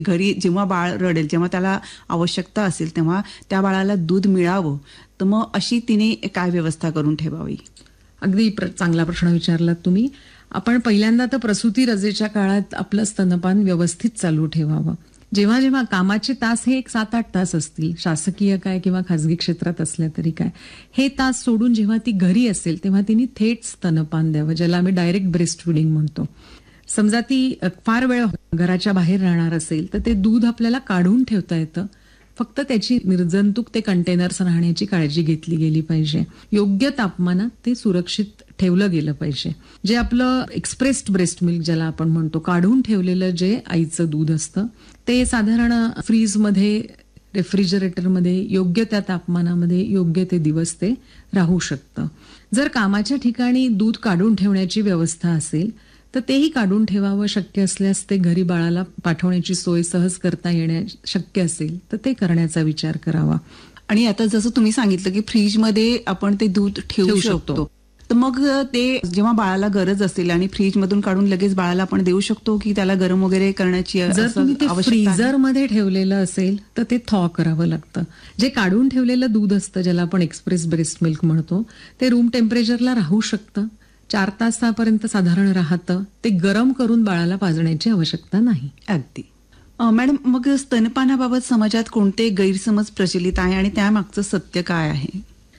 घरी जेव्हा बाळ रडेल, जेव्हा त्याला आवश्यकता असेल तेव्हा त्या बाळाला दूध मिळावं, तर मग अशी तिने काय व्यवस्था करून ठेवावी? अगदी चांगला प्रश्न विचारलात तुम्ही. आपण पहिल्यांदा तर प्रसूती रजेच्या काळात आपलं स्तनपान व्यवस्थित चालू ठेवावं. जेव्हा जेव्हा कामाचे तास हे 7-8 तास असतील, शासकीय काय किंवा खाजगी क्षेत्रात असल्या तरी काय, हे तास सोडून जेव्हा ती घरी असेल तेव्हा तिने थेट स्तनपान द्यावं, ज्याला आम्ही डायरेक्ट ब्रेस्ट फिडिंग म्हणतो. समजा ती फार वेळ घराच्या बाहेर राहणार असेल तर ते दूध आपल्याला काढून ठेवता येतं. फक्त त्याची निर्जंतुक ते कंटेनर्स राहण्याची काळजी घेतली गेली पाहिजे. योग्य तापमानात ते सुरक्षित ठेवलं गेलं पाहिजे. जे आपलं एक्सप्रेस्ड ब्रेस्ट मिल्क ज्याला आपण म्हणतो, काढून ठेवलेलं जे आईचं दूध असतं, ते साधारण फ्रीजमध्ये, रेफ्रिजरेटरमध्ये योग्य त्या तापमानामध्ये योग्य ते दिवस ते राहू शकतं. जर कामाच्या ठिकाणी दूध काढून ठेवण्याची व्यवस्था असेल तर तेही काढून ठेवावं. शक्य असल्यास ते घरी बाळाला पाठवण्याची सोय सहज करता येण्या शक्य असेल तर ते करण्याचा विचार करावा. आणि आता जसं तुम्ही सांगितलं की फ्रीजमध्ये आपण ते दूध ठेवू शकतो, तर मग ते जेव्हा बाळाला गरज असेल आणि फ्रीजमधून काढून लगेच बाळाला आपण देऊ शकतो की त्याला गरम वगैरे करण्याची जर तुम्ही ते फ्रीझरमध्ये ठेवलेलं असेल तर ते थॉ करावं लागतं. जे काढून ठेवलेलं दूध असतं, ज्याला आपण एक्सप्रेस ब्रेस्ट मिल्क म्हणतो, ते रूम टेम्परेचरला राहू शकतं. 4 तासापर्यंत साधारण राहतं. ते गरम करून बाळाला पाजण्याची आवश्यकता नाही. अगदी. मॅडम, मग स्तनपानाबाबत समाजात कोणते गैरसमज प्रचलित आहे आणि त्यामागचं सत्य काय आहे?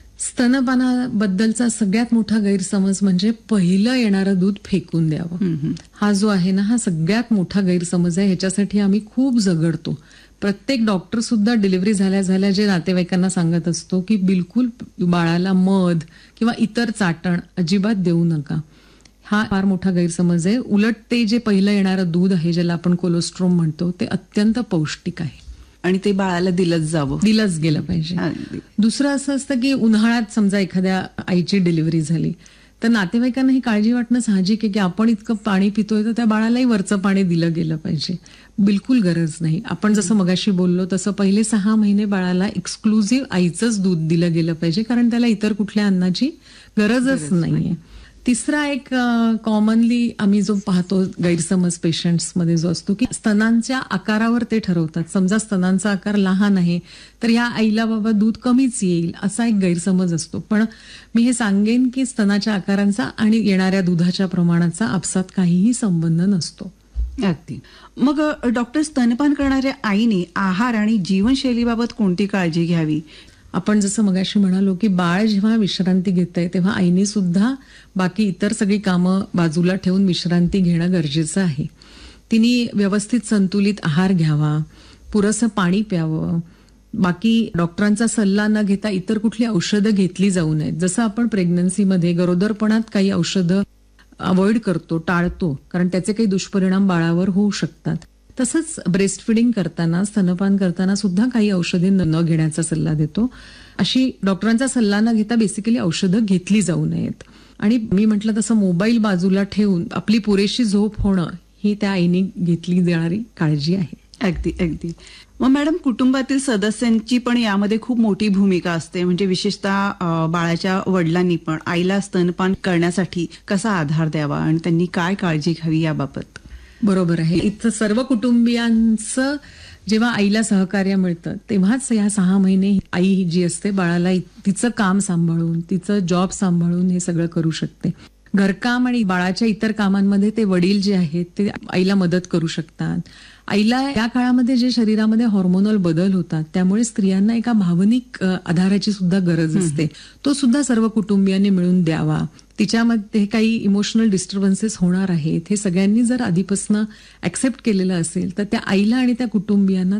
स्तनपानाबद्दलचा सगळ्यात मोठा गैरसमज म्हणजे पहिलं येणारं दूध फेकून द्यावं. हा जो आहे ना, हा सगळ्यात मोठा गैरसमज आहे. ह्याच्यासाठी आम्ही खूप झगडतो. प्रत्येक डॉक्टर सुद्धा डिलिव्हरी झाल्या झाल्या जे नातेवाईकांना सांगत असतो की बिलकुल बाळाला मध किंवा इतर चाटण अजिबात देऊ नका. हा फार मोठा गैरसमज आहे. उलट ते जे पहिलं येणारं दूध आहे, ज्याला आपण कोलोस्ट्रोम म्हणतो, ते अत्यंत पौष्टिक आहे आणि ते बाळाला दिलंच गेलं पाहिजे. दुसरं असं असतं की उन्हाळ्यात समजा एखाद्या आईची डिलिव्हरी झाली तर नातेवाईकांना ही काळजी वाटणं साहजिक आहे की आपण इतकं पाणी पितोय तर त्या बाळालाही वरचं पाणी दिलं गेलं पाहिजे. बिलकुल गरज नाही. आपण जसं मगाशी बोललो तसं पहिले 6 महिने बाळाला एक्सक्लुझिव्ह आईचंच दूध दिलं गेलं पाहिजे, कारण त्याला इतर कुठल्या अन्नाची गरजच नाहीये. तिसरा एक कॉमनली आम्ही जो पाहतो गैरसमज पेशंट्समध्ये जो असतो की स्तनांच्या आकारावर ते ठरवतात. समजा स्तनांचा आकार लहान आहे तर या आईला बाबा दूध कमीच येईल, असा एक गैरसमज असतो. पण मी हे सांगेन की स्तनाच्या आकारांचा आणि येणाऱ्या दुधाच्या प्रमाणाचा आपसात काहीही संबंध नसतो. अगदी. मग डॉक्टर, स्तनपान करणाऱ्या आईने आहार आणि जीवनशैलीबाबत कोणती काळजी घ्यावी? आपण जसं मगाशी म्हणालो की बाळ जेव्हा विश्रांती घेतंय तेव्हा आईने सुद्धा बाकी इतर सगळी कामं बाजूला ठेवून विश्रांती घेणं गरजेचं आहे. तिने व्यवस्थित संतुलित आहार घ्यावा, पुरेसं पाणी प्यावं, बाकी डॉक्टरांचा सल्ला न घेता इतर कुठली औषधं घेतली जाऊ नयेत. जसं आपण प्रेग्नन्सीमध्ये गरोदरपणात काही औषधं अवॉइड करतो, टाळतो, कारण त्याचे काही दुष्परिणाम बाळावर होऊ शकतात. तसंच ब्रेस्ट फिडिंग करताना, स्तनपान करताना सुद्धा काही औषधे न घेण्याचा सल्ला देतो. अशी डॉक्टरांचा सल्ला न घेता बेसिकली औषधं घेतली जाऊ नयेत. आणि मी म्हटलं तसं मोबाईल बाजूला ठेवून आपली पुरेशी झोप होणं ही त्या आईने घेतली जाणारी काळजी आहे. अगदी अगदी. मग मॅडम, कुटुंबातील सदस्यांची पण यामध्ये खूप मोठी भूमिका असते. म्हणजे विशेषतः बाळाच्या वडिलांनी पण आईला स्तनपान करण्यासाठी कसा आधार द्यावा आणि त्यांनी काय काळजी घ्यावी याबाबत? बरोबर आहे. इथं सर्व कुटुंबियांचं जेव्हा आईला सहकार्य मिळतं तेव्हाच या 6 महिने आई जी असते बाळाला तिचं काम सांभाळून, तिचं जॉब सांभाळून हे सगळं करू शकते. घरकाम आणि बाळाच्या इतर कामांमध्ये ते वडील जे आहेत ते आईला मदत करू शकतात. आईला या काळामध्ये जे शरीरामध्ये हॉर्मोनल बदल होतात त्यामुळे स्त्रियांना एका भावनिक आधाराची सुद्धा गरज असते. तो सुद्धा सर्व कुटुंबियांनी मिळून द्यावा. तिच्यामध्ये काही इमोशनल डिस्टर्बन्सेस होणार आहेत हे सगळ्यांनी जर आधीपासून ऍक्सेप्ट केलेलं असेल तर त्या आईला आणि त्या कुटुंबियांना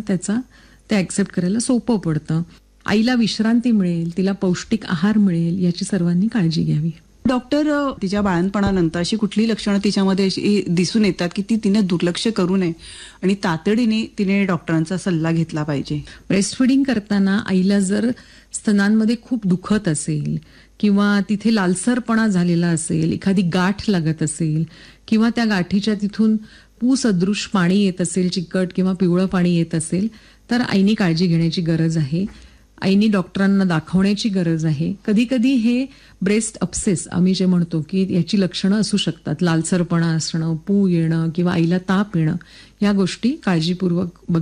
ते ऍक्सेप्ट करायला सोपं पडतं. आईला विश्रांती मिळेल, तिला पौष्टिक आहार मिळेल याची सर्वांनी काळजी घ्यावी. डॉक्टर, तिच्या बाळंतपणानंतर अशी कुठली लक्षणं तिच्यामध्ये दिसून येतात की तिने दुर्लक्ष करू नये आणि तातडीने तिने डॉक्टरांचा सल्ला घेतला पाहिजे? ब्रेस्ट फिडिंग करताना आईला जर स्तनांमध्ये खूप दुखत असेल किंवा तिथे लालसरपणा झालेला असेल, एखादी गाठ लागत असेल किंवा त्या गाठीच्या तिथून पू सदृश पाणी येत असेल, चिकट किंवा पिवळं पाणी येत असेल, तर आईने काळजी घेण्याची गरज आहे. आईनी डॉक्टरांना दाखवण्याची गरज आहे. कधी कधी हे ब्रेस्ट अपसेस आम्ही जे म्हणतो की याची लक्षणं असू शकतात. लालसरपणा असणं, पू येणं किंवा आईला ताप येणं, या गोष्टी काळजीपूर्वक